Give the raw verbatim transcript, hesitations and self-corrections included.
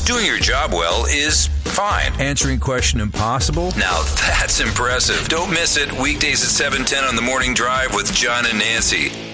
Doing your job well is fine. Answering question impossible? Now that's impressive. Don't miss it. Weekdays at seven ten on the Morning Drive with John and Nancy.